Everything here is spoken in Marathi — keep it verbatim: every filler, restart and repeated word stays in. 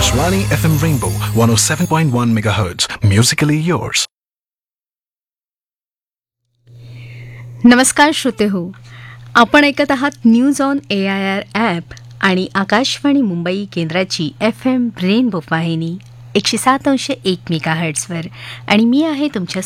Akashvani F M Rainbow one oh seven point one megahertz. Musically yours. नमस्कार श्रोते हो, आपण ऐकत आहात news on A I R app आणि आकाशवाणी मुंबई केंद्राची एफ एम रेनबो वाहिनी एकशे सात अंश एक मेगा हर्ट्सवर. आणि मी आहे तुमच्या